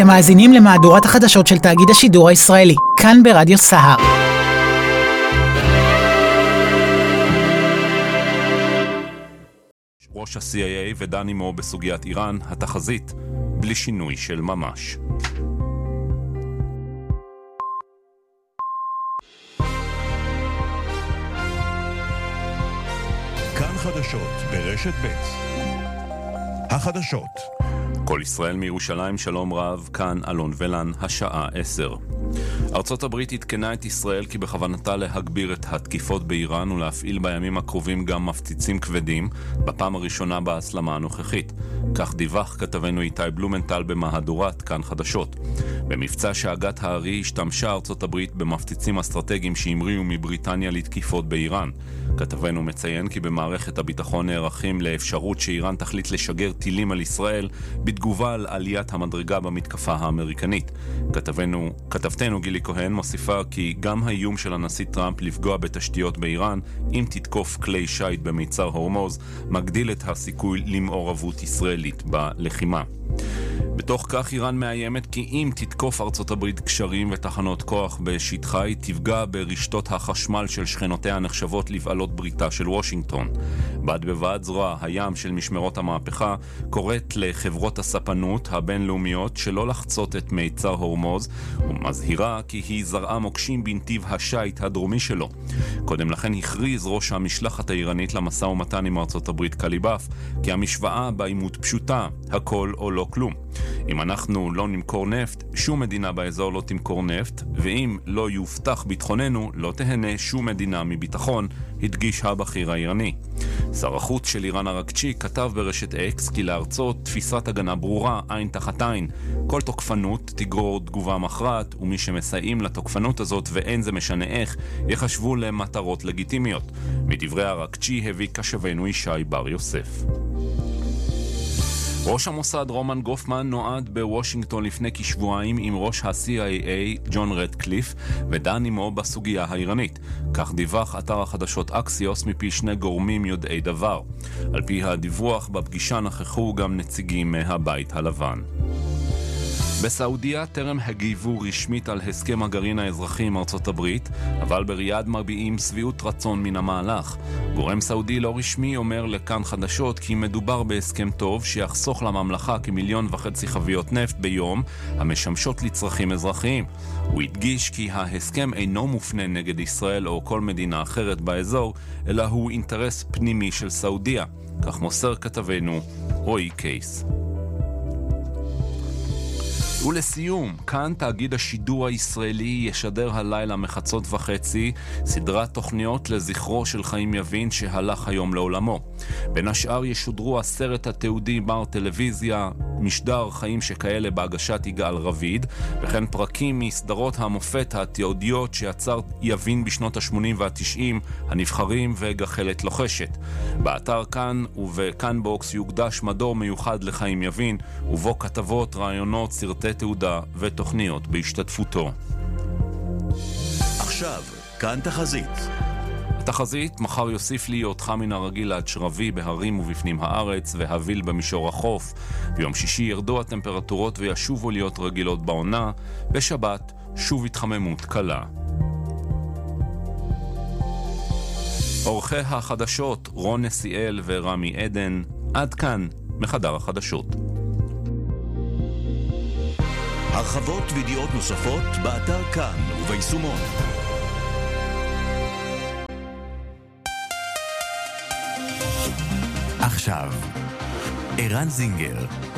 אתם מאזינים למהדורת החדשות של תאגיד השידור הישראלי, כאן ברדיו סהר. ראש ה-CIA ודן עמו בסוגיית איראן, התחזית בלי שינוי של ממש. כאן חדשות ברשת ב'. החדשות. כל ישראל מירושלים, שלום רב, כאן אלון ולן, השעה 10. ארצות הברית התקנה את ישראל כי בכוונתה להגביר את התקיפות באיראן ולהפעיל בימים הקרובים גם מפציצים כבדים, בפעם הראשונה בהסלמה הנוכחית. כך דיווח כתבנו איתי בלומנטל במהדורת כאן חדשות. במבצע שהגת הארי השתמשה ארצות הברית במפציצים אסטרטגיים שהמריאו מבריטניה לתקיפות באיראן. כתבנו מציין כי במערכת הביטחון נערכים לאפשרות שאיראן תחליט לשגר טילים על ישראל בתגובה על עליית המדרגה במתקפה האמריקנית. כתבתנו גילי כהן מוסיפה כי גם האיום של הנשיא טראמפ לפגוע בתשתיות באיראן אם תתקוף כלי שייט במיצר הורמוז מגדיל את הסיכוי למעורבות ישראלית בלחימה. בתוך כך איראן מאיימת כי אם תתקוף ארצות הברית קשרים ותחנות כוח בשטחה היא תפגע ברשתות החשמל של שכנותיה הנחשבות לבעלות בריתה של וושינגטון. בד בבד זרוע הים של משמרות המהפכה קוראת לחברות הספנות הבינלאומיות שלא לחצות את מיצר הורמוז ומזהירה כי היא זרעה מוקשים בנתיב השייט הדרומי שלו. קודם לכן הכריז ראש המשלחת האיראנית למשא ומתן עם ארצות הברית קליבאף כי המשוואה בעימות פשוטה, הכל או לא כלום. אם אנחנו לא נמכור נפט, שום מדינה באזור לא תמכור נפט, ואם לא יובטח ביטחוננו, לא תהנה שום מדינה מביטחון, הדגיש הבכיר האיראני. שר החוץ של איראן ארקצ'י כתב ברשת אקס כי לארצות תפיסת הגנה ברורה, עין תחת עין. כל תוקפנות תגרור תגובה מכרעת, ומי שמסייעים לתוקפנות הזאת ואין זה משנה איך, יחשבו למטרות לגיטימיות. מדברי ארקצ'י הביא קשבנו ישי בר יוסף. ראש המוסד רומן גופמן נועד בוושינגטון לפני כשבועיים עם ראש ה-CIA ג'ון רדקליף ודן עמו בסוגיה האיראנית. כך דיווח אתר החדשות אקסיוס מפי שני גורמים יודעי דבר. על פי הדיווח בפגישה נכחו גם נציגים מהבית הלבן. בסעודיה טרם הגיבו רשמית על הסכם הגרעין האזרחי עם ארצות הברית, אבל בריאד מביעים שביעות רצון מן המהלך. גורם סעודי לא רשמי אומר לכאן חדשות כי מדובר בהסכם טוב שיחסוך לממלכה כ1.5 מיליון חביות נפט ביום המשמשות לצרכים אזרחיים. הוא הדגיש כי ההסכם אינו מופנה נגד ישראל או כל מדינה אחרת באזור, אלא הוא אינטרס פנימי של סעודיה. כך מוסר כתבנו רועי קייס. ולסיום, כאן תאגיד השידור הישראלי ישדר הלילה מחצות וחצי סדרת תוכניות לזכרו של חיים יבין שהלך היום לעולמו. בין השאר ישודרו הסרט התיעודי בר טלוויזיה, משדר חיים שכאלה בהגשת יגאל רביד, וכן פרקים מסדרות המופת התיעודיות שיצר יבין בשנות ה-80 וה-90, הנבחרים וגחלת לוחשת. באתר כאן ובכאן בוקס יוקדש מדור מיוחד לחיים יבין, ובו כתבות, רעיונות, סרטי תעודה ותוכניות בהשתתפותו. עכשיו, כאן תחזית. התחזית, מחר יוסיף להיות חם מן הרגיל עד שרבי בהרים ובפנים הארץ והביל במישור החוף. ביום שישי ירדו הטמפרטורות וישובו להיות רגילות בעונה. בשבת שוב התחממות קלה. עורכי החדשות רון נסיאל ורמי עדן. עד כאן מחדר החדשות. הרחבות וידיעות נוספות באתר כאן וביישומון. עכשיו, ערן זינגר